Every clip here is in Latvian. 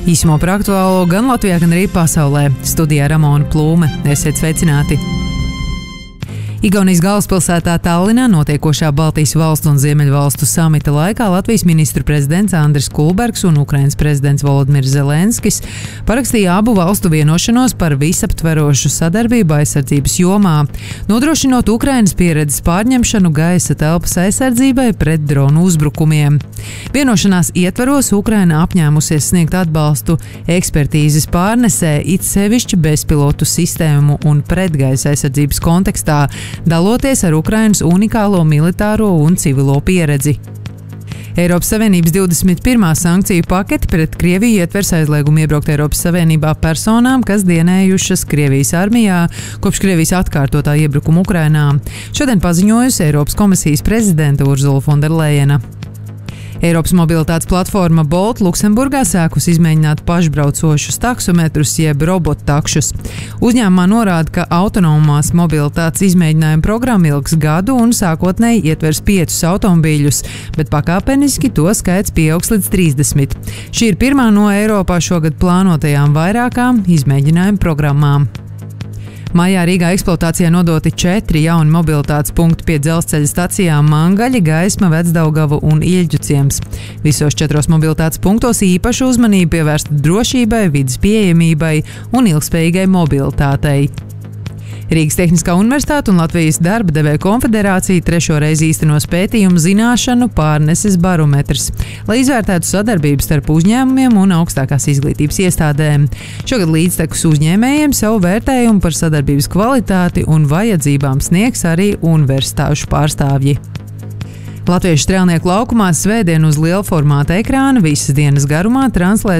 Īsumā par aktuālo gan Latvijā, gan arī pasaulē. Studijā Ramona Plūme. Esiet sveicināti! Igaunijas galvaspilsētā Tallinā notiekošā Baltijas valstu un Ziemeļvalstu samita laikā Latvijas ministru prezidents Andris Kulbergs un Ukrainas prezidents Volodimirs Zelenskis parakstīja abu valstu vienošanos par visaptverošu sadarbību aizsardzības jomā, nodrošinot Ukrainas pieredzes pārņemšanu gaisa telpas aizsardzībai pret dronu uzbrukumiem. Vienošanās ietvaros Ukraina apņēmusies sniegt atbalstu ekspertīzes pārnesē, it sevišķi bezpilotu sistēmu un pretgaisa aizsardzības kontekstā, daloties ar Ukrainas unikālo militāro un civilo pieredzi. Eiropas Savienības 21. sankciju paketi pret Krieviju ietvers aizliegumu iebraukt Eiropas Savienībā personām, kas dienējušas Krievijas armijā kopš Krievijas atkārtotā iebrukuma Ukrainā. Šodien paziņojusi Eiropas komisijas prezidente Urzula Fonderlejena. Eiropas mobilitātes platforma Bolt Luksemburgā sākus izmēģināt pašbraucošus taksometrus jeb robottakšus. Uzņēmumā norāda, ka autonomās mobilitātes izmēģinājuma programma ilgs gadu un sākotnēji ietvers 5 automobīļus, bet pakāpeniski to skaits pieaugs līdz 30. Šī ir pirmā no Eiropā šogad plānotajām vairākām izmēģinājuma programmām. Maijā Rīgā eksploatācijā nodoti 4 jauni mobilitātes punkti pie dzelzceļa stacijām Mangaļi, Gaisma, Vecdaugavu un Ieļģu ciems. Visos 4 mobilitātes punktos īpašu uzmanību pievērsta drošībai, vides pieejamībai un ilgspējīgai mobilitātei. Rīgas Tehniskā universitāte un Latvijas darba devēju konfederācija 3. reizi īstenos pētījumu zināšanu pārneses barometrs, lai izvērtētu sadarbību starp uzņēmumiem un augstākās izglītības iestādēm. Šogad līdztekus uzņēmējiem savu vērtējumu par sadarbības kvalitāti un vajadzībām sniegs arī universitāšu pārstāvji. Latviešu Strēlnieku laukumā svētdien uz lielformāta ekrāna visas dienas garumā translēs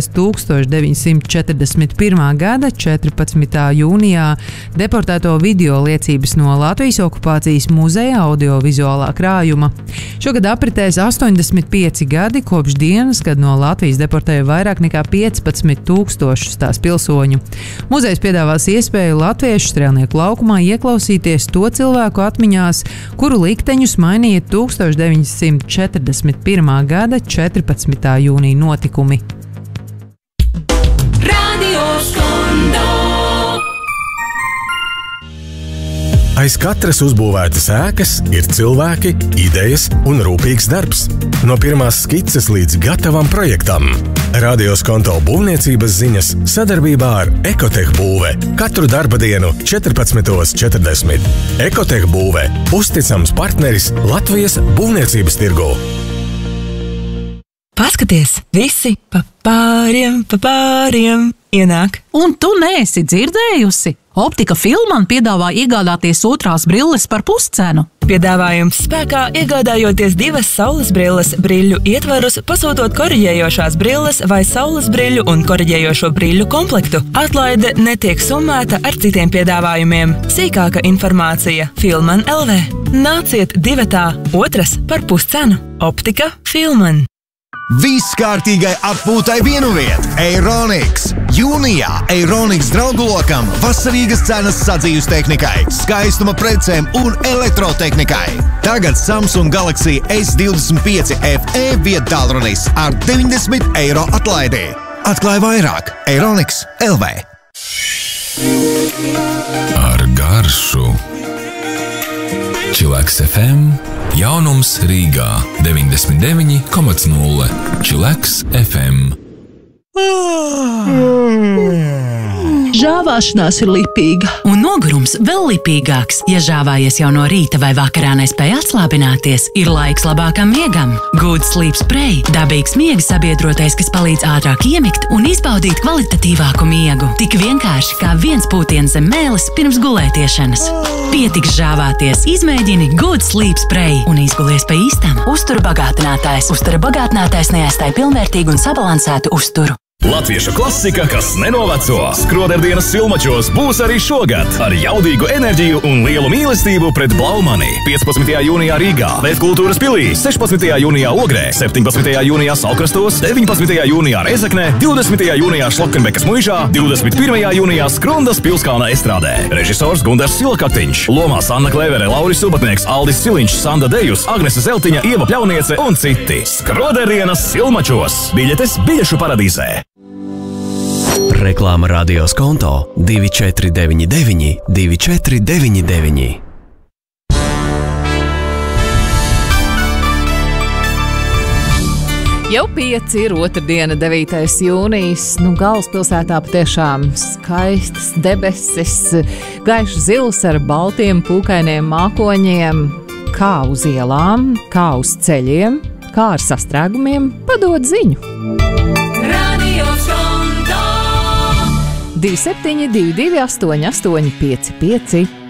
1941. gada 14. jūnijā deportēto video liecības no Latvijas okupācijas muzeja audiovizuālā krājuma. Šogad apritēs 85 gadi kopš dienas, kad no Latvijas deportēja vairāk nekā 15,000 tās pilsoņu. Muzejs piedāvās iespēju Latviešu Strēlnieku laukumā ieklausīties to cilvēku atmiņās, kuru likteņus mainīja 1941. gada 14. jūnija notikumi. Aiz katras uzbūvētas ēkas ir cilvēki, idejas un rūpīgs darbs. No pirmās skices līdz gatavam projektam. Radios Konto būvniecības ziņas sadarbībā ar Ekotech būve. Katru darba dienu 14:40. Ekotech būve – uzticams partneris Latvijas būvniecības tirgū. Paskaties, visi pa pāriem ienāk. Un tu neesi dzirdējusi? Optika Filman piedāvā iegādāties otrās brilles par puscenu. Piedāvājums spēkā iegādājoties 2 saules brilles briļu ietvarus, pasūtot koriģējošās brilles vai saules briļu un koriģējošo briļu komplektu. Atlaide netiek summēta ar citiem piedāvājumiem. Sīkāka informācija Filman LV. Nāciet 2. otras par puscenu. Optika Filman. Viss kārtīgai atpūtai vienu vietu – Eironix! Jūnijā Eironix draugu lokam vasarīgas cenas sadzīves tehnikai, skaistuma precēm un elektrotehnikai. Tagad Samsung Galaxy S25 FE viedtālrunis ar 90 eiro atlaidī. Atklāj vairāk Eironix LV. Ar garšu Čileks FM jaunums Rīgā 99,0 Čileks FM. Žāvāšanās ir lipīga. Un nogurums vēl lipīgāks. Ja žāvājies jau no rīta vai vakarā nespēja atslābināties, ir laiks labākam miegam. Good Sleep Spray – dabīgs miega sabiedrotais, kas palīdz ātrāk iemigt un izbaudīt kvalitatīvāku miegu. Tik vienkārši kā viens pūtiens zem mēles pirms gulētiešanas. Pietiks žāvāties, izmēģini Good Sleep Spray un izgulies pa īstam. Uzturu bagātinātājs. Uzturu bagātinātājs neaizstāj pilnvērtīgu un sabalansētu uzturu. Latviešu klasika, kas nenoveco. Skroderdienas Silmačos būs arī šogad ar jaudīgu enerģiju un lielu mīlestību pret Blaumani. 15. jūnijā Rīgā, Lietkultūras pilī, 16. jūnijā Ogrē, 17. jūnijā Salkrastos, 19. jūnijā Rezeknē, 20. jūnijā Šlokenbekas muižā, 21. jūnijā Skrundas Pilskalna estrādē. Režisors Gundars Silakaktiņš, lomās Anna Klevere, Lauris Subatnieks, Aldis Siliņš, Sanda Dejus, Agnese Zeltiņa, Ieva Pļauniece un citi. Skroderdienas Silmačos. Biļetes biļešu paradīzē. Reklāma radios konto 2499 2499. Jau 5 ir otrdiena, 9. jūnijas. Galvaspilsētā patiešām skaistas debesis, gaišs zils ar baltiem pūkainiem mākoņiem. Kā uz ielām, kā uz ceļiem, kā ar sastrēgumiem, padod ziņu. Radio Skonto 2722 885 5.